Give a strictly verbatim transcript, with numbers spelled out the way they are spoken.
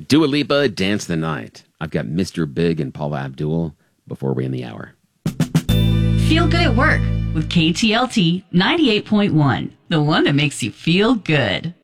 Dua Lipa, Dance the Night. I've got Mister Big and Paula Abdul before we end the hour. Feel good at work with K T L T ninety-eight point one, the one that makes you feel good.